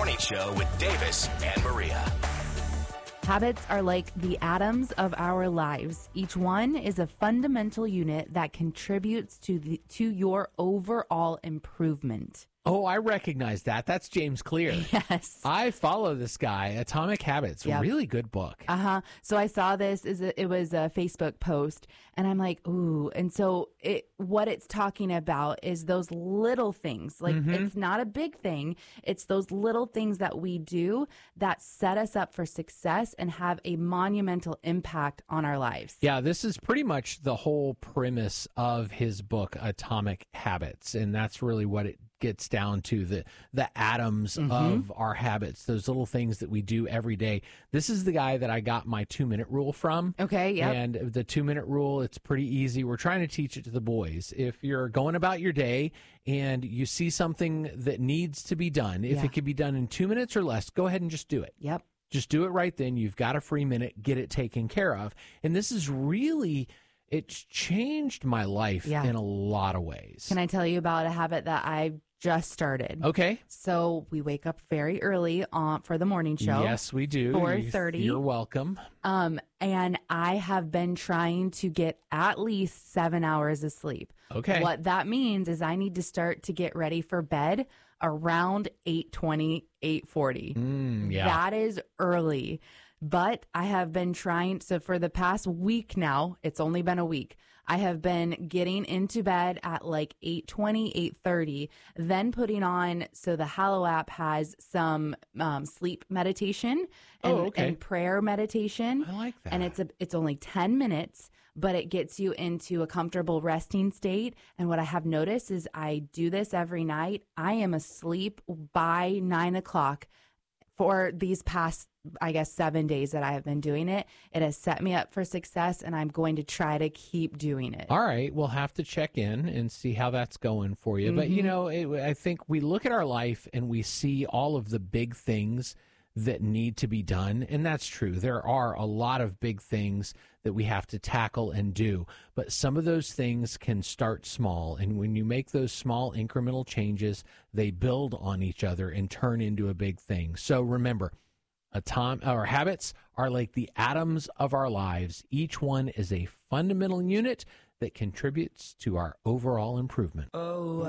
Morning Show with Davis and Maria. Habits are like the atoms of our lives. Each one is a fundamental unit that contributes to your overall improvement. Oh, I recognize that. That's James Clear. Yes. I follow this guy, Atomic Habits. Yep. Really good book. So I saw this, it was a Facebook post, and I'm like, ooh. And so what it's talking about is those little things. Like, it's not a big thing. It's those little things that we do that set us up for success and have a monumental impact on our lives. Yeah, this is pretty much the whole premise of his book, Atomic Habits. And that's really what it gets down to, the atoms of our habits, those little things that we do every day. This is the guy that I got my 2-minute rule from. Okay, yeah. And the 2-minute rule, it's pretty easy. We're trying to teach it to the boys. If you're going about your day and you see something that needs to be done, if it can be done in 2 minutes or less, go ahead and just do it. Yep. Just do it right then. You've got a free minute. Get it taken care of. And this is really... it's changed my life in a lot of ways. Can I tell you about a habit that I just started? Okay. So we wake up very early for the morning show. Yes, we do. 4:30. You're welcome. And I have been trying to get at least 7 hours of sleep. Okay. What that means is I need to start to get ready for bed around 8:20, 8:40. Yeah. That is early. But I have been trying, so for the past week now, it's only been a week, I have been getting into bed at like 8:20, 8:30, then putting on, so the Hallow app has some sleep meditation and prayer meditation. I like that. And it's only 10 minutes, but it gets you into a comfortable resting state. And what I have noticed is I do this every night. I am asleep by 9 o'clock. For these past, I guess, 7 days that I have been doing it, it has set me up for success, and I'm going to try to keep doing it. All right. We'll have to check in and see how that's going for you. But, you know, I think we look at our life and we see all of the big things that need to be done. And that's true. There are a lot of big things that we have to tackle and do. But some of those things can start small. And when you make those small incremental changes, they build on each other and turn into a big thing. So remember, our habits are like the atoms of our lives. Each one is a fundamental unit that contributes to our overall improvement.